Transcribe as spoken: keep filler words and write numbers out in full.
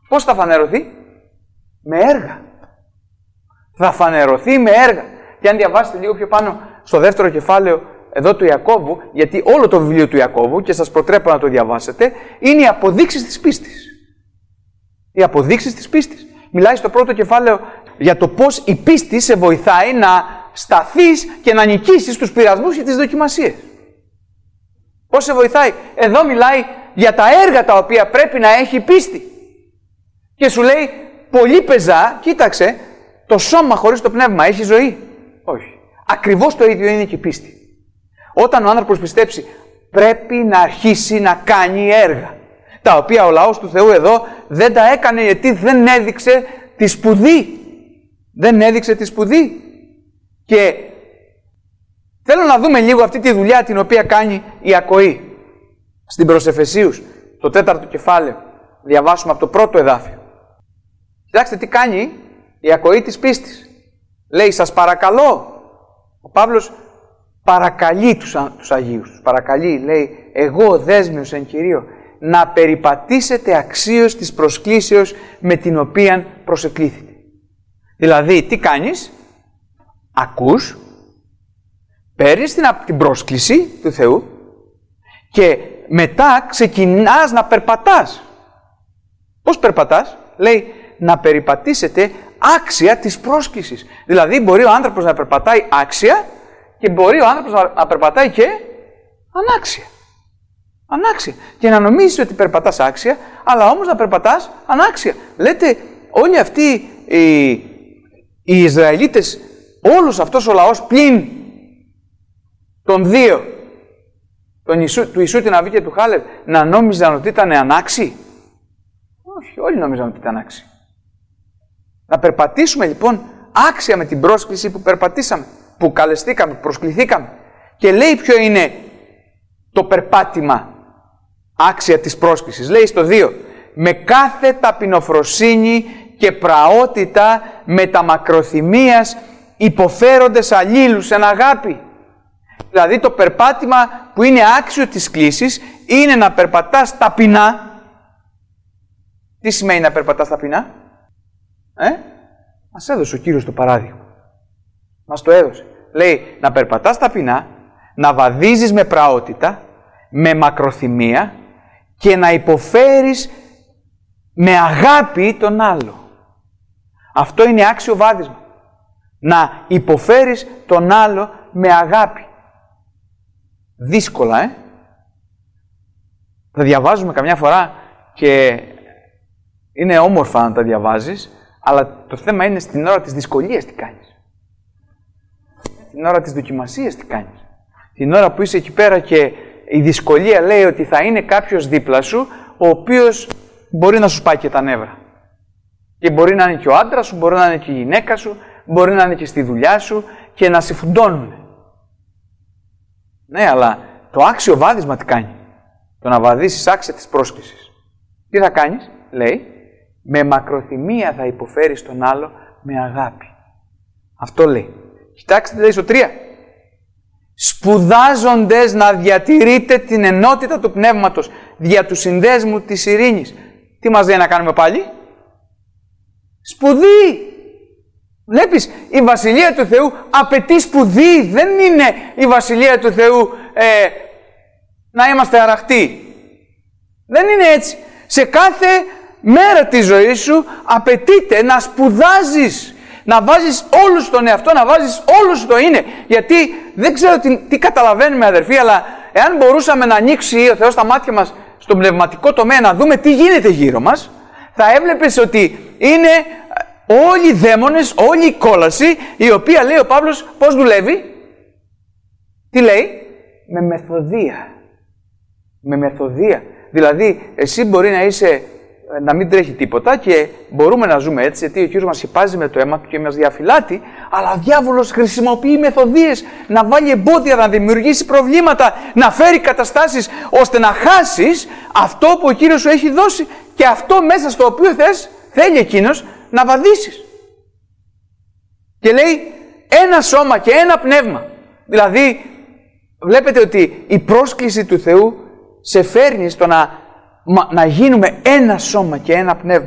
Πώς θα φανερωθεί? Με έργα. Θα φανερωθεί με έργα. Και αν διαβάσετε λίγο πιο πάνω στο δεύτερο κεφάλαιο εδώ του Ιακώβου, γιατί όλο το βιβλίο του Ιακώβου, και σας προτρέπω να το διαβάσετε, είναι οι αποδείξεις της πίστης. Οι αποδείξεις της πίστης. Μιλάει στο πρώτο κεφάλαιο για το πώς η πίστη σε βοηθάει να σταθείς και να νικήσεις τους πειρασμούς και τις δοκιμασίες. Πώς σε βοηθάει? Εδώ μιλάει για τα έργα τα οποία πρέπει να έχει πίστη. Και σου λέει, πολύ πεζά, κοίταξε, το σώμα χωρίς το πνεύμα έχει ζωή? Όχι. Ακριβώς το ίδιο είναι και η πίστη. Όταν ο άνθρωπος πιστέψει, πρέπει να αρχίσει να κάνει έργα. Τα οποία ο λαός του Θεού εδώ δεν τα έκανε, γιατί δεν έδειξε τη σπουδή. Δεν έδειξε τη σπουδή. Και θέλω να δούμε λίγο αυτή τη δουλειά την οποία κάνει η ακοή. Στην προς Εφεσίους, το τέταρτο κεφάλαιο, διαβάσουμε από το πρώτο εδάφιο. Κοιτάξτε τι κάνει η ακοή της πίστης. Λέει, σας παρακαλώ. Ο Παύλος παρακαλεί τους, τους Αγίους. Τους παρακαλεί, λέει, εγώ δέσμιος εν Κυρίω, να περιπατήσετε αξίως της προσκλήσεως με την οποία προσεκλήθητε. Δηλαδή, τι κάνεις? Ακούς, παίρνεις την, την πρόσκληση του Θεού και μετά ξεκινάς να περπατάς. Πώς περπατάς? Λέει, να περιπατήσετε άξια της πρόσκλησης. Δηλαδή, μπορεί ο άνθρωπος να περπατάει άξια και μπορεί ο άνθρωπος να, να περπατάει και ανάξια. Ανάξια. Και να νομίζεις ότι περπατάς άξια, αλλά όμως να περπατάς ανάξια. Λέτε, όλοι αυτοί οι, οι Ισραηλίτες, όλος αυτός ο λαός πλην των δύο, τον Ιησού, του Ιησού την Αβή και του Χάλευ, να νόμιζαν ότι ήταν ανάξιοι? Όχι, όλοι νόμιζαν ότι ήταν ανάξιοι. Να περπατήσουμε λοιπόν άξια με την πρόσκληση που περπατήσαμε, που καλεστήκαμε, που προσκληθήκαμε. Και λέει ποιο είναι το περπάτημα άξια της πρόσκλησης. Λέει στο δύο, με κάθε ταπεινοφροσύνη και πραότητα με τα μακροθυμίας υποφέροντες αλλήλους εν αγάπη. Δηλαδή το περπάτημα που είναι άξιο της κλήσης είναι να περπατάς ταπεινά. Τι σημαίνει να περπατάς ταπεινά? Ε? Μας έδωσε ο Κύριος το παράδειγμα. Μας το έδωσε. Λέει να περπατάς ταπεινά, να βαδίζεις με πραότητα, με μακροθυμία και να υποφέρεις με αγάπη τον άλλο. Αυτό είναι άξιο βάδισμα. Να υποφέρεις τον άλλο με αγάπη. Δύσκολα, ε. Τα διαβάζουμε καμιά φορά και είναι όμορφα να τα διαβάζεις, αλλά το θέμα είναι στην ώρα της δυσκολίας τι κάνεις. Την ώρα της δοκιμασίας τι κάνεις. Την ώρα που είσαι εκεί πέρα και η δυσκολία λέει ότι θα είναι κάποιος δίπλα σου, ο οποίος μπορεί να σου πάει και τα νεύρα. Και μπορεί να είναι και ο άντρας σου, μπορεί να είναι και η γυναίκα σου, μπορεί να είναι και στη δουλειά σου και να σε φουντώνουν. Ναι, αλλά το άξιο βάδισμα τι κάνει? Το να βαδίσεις άξια της πρόσκλησης. Τι θα κάνεις? Λέει, με μακροθυμία θα υποφέρεις τον άλλο με αγάπη. Αυτό λέει. Κοιτάξτε τι λέει στο τρία. Σπουδάζοντες να διατηρείτε την ενότητα του πνεύματος δια του συνδέσμου της ειρήνης. Τι μας λέει να κάνουμε πάλι? Σπουδή. Βλέπεις, η Βασιλεία του Θεού απαιτεί σπουδή. Δεν είναι η Βασιλεία του Θεού ε, να είμαστε αραχτοί. Δεν είναι έτσι. Σε κάθε μέρα της ζωής σου απαιτείται να σπουδάζεις. Να βάζεις όλους στον εαυτό, να βάζεις όλους στο είναι. Γιατί δεν ξέρω τι, τι καταλαβαίνουμε αδερφοί, αλλά εάν μπορούσαμε να ανοίξει ο Θεός τα μάτια μας στον πνευματικό τομέα, να δούμε τι γίνεται γύρω μας, θα έβλεπες ότι είναι όλοι οι δαίμονες, όλη η κόλαση, η οποία λέει ο Παύλος πώς δουλεύει. Τι λέει? Με μεθοδεία. Με μεθοδεία. Δηλαδή, εσύ μπορεί να είσαι, να μην τρέχει τίποτα και μπορούμε να ζούμε έτσι, γιατί ο Κύριος μας χυπάζει με το αίμα του και μας διαφυλάττει, αλλά ο διάβολος χρησιμοποιεί μεθοδείες να βάλει εμπόδια, να δημιουργήσει προβλήματα, να φέρει καταστάσεις ώστε να χάσεις αυτό που ο Κύριος σου έχει δώσει και αυτό μέσα στο οποίο θες, θέλει εκείνος να βαδίσεις. Και λέει ένα σώμα και ένα πνεύμα. Δηλαδή, βλέπετε ότι η πρόσκληση του Θεού σε φέρνει στο να, να γίνουμε ένα σώμα και ένα πνεύμα.